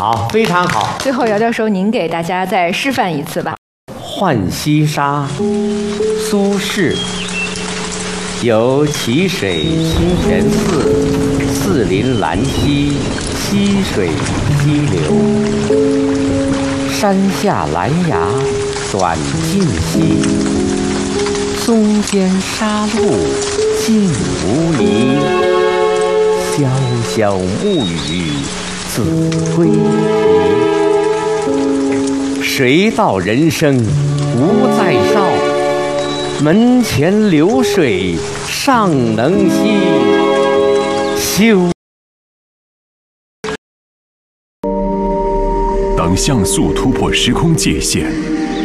好，非常好。 最后，姚教授，您给大家再示范一次吧。 浣溪沙，苏轼。游蕲水清泉寺，寺临兰溪，溪水激流。山下兰芽短尽稀，松间沙路尽无疑。潇潇暮雨子规啼。谁道人生无再少？门前流水尚能西。休。 当像素突破时空界限，